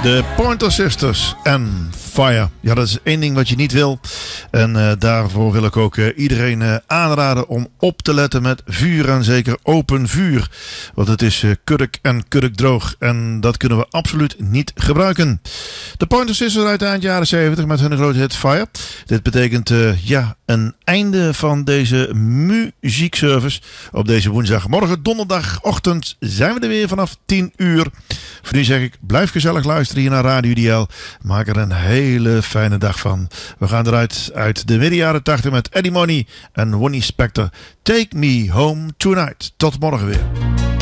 De Pointer Sisters en Fire. Ja, dat is één ding wat je niet wil. En daarvoor wil ik ook iedereen aanraden om op te letten met vuur en zeker open vuur. Want het is kurk en kurkdroog en dat kunnen we absoluut niet gebruiken. De Pointer Sisters uit eind jaren 70 met hun grote hit Fire. Dit betekent een einde van deze muziekservice op deze woensdagmorgen. Donderdagochtend zijn we er weer vanaf 10 uur. Voor nu zeg ik, blijf gezellig luisteren hier naar Radio DL. Maak er een hele fijne dag van. We gaan eruit uit de midden jaren 80 met Eddie Money en Ronnie Spector. Take Me Home Tonight. Tot morgen weer.